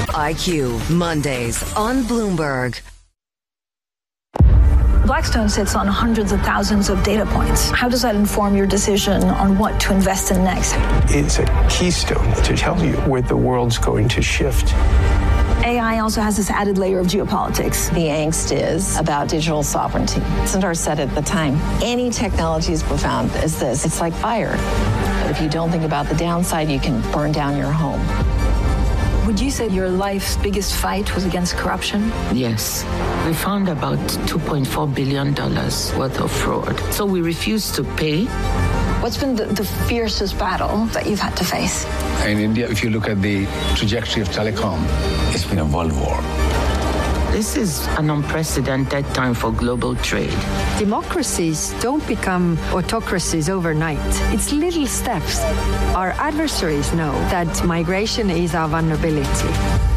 IQ, Mondays on Bloomberg. Blackstone sits on hundreds of thousands of data points. How does that inform your decision on what to invest in next? It's a keystone to tell you where the world's going to shift. AI also has this added layer of geopolitics. The angst is about digital sovereignty. Sundar said at the time, any technology as profound as this, it's like fire. But if you don't think about the downside, you can burn down your home. Would you say your life's biggest fight was against corruption? Yes. We found about $2.4 billion worth of fraud. So we refused to pay. What's been the fiercest battle that you've had to face? In India, if you look at the trajectory of telecom, it's been a world war. This is an unprecedented time for global trade. Democracies don't become autocracies overnight. It's little steps. Our adversaries know that migration is our vulnerability.